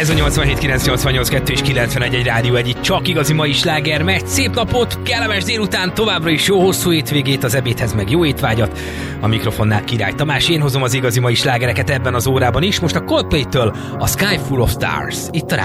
Ez a 87.988.2 és 91 Rádió egy csak igazi mai sláger megy. Szép napot, kellemes délután, továbbra is jó hosszú hétvégét, az ebédhez meg jó étvágyat. A mikrofonnál Király Tamás, én hozom az igazi mai slágereket ebben az órában is. Most a Coldplay-től a Sky Full of Stars, itt a